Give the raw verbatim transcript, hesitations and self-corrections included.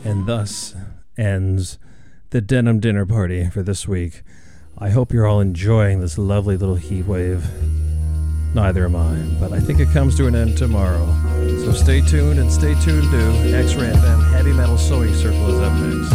And thus ends the Denim Dinner Party for this week. I hope you're all enjoying this lovely little heat wave. Neither am I, but I think it comes to an end tomorrow. So stay tuned and stay tuned to X-Ray F M Heavy Metal Sewing Circle is up next.